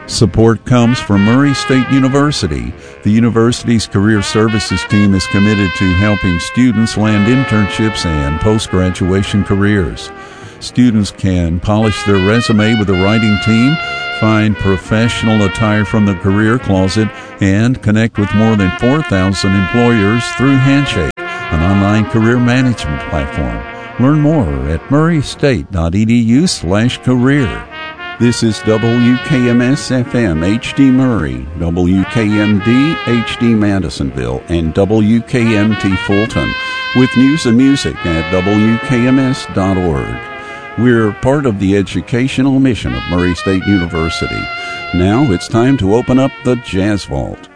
Support comes from Murray State University. The university's career services team is committed to helping students land internships and post-graduation careers. Students can polish their resume with the writing team, find professional attire from the career closet, and connect with more than 4,000 employers through Handshake, an online career management platform. Learn more at murraystate.edu/career. This is WKMS-FM HD Murray, WKMD HD Madisonville, and WKMT Fulton, with news and music at WKMS.org. We're part of the educational mission of Murray State University. Now it's time to open up the Jazz Vault.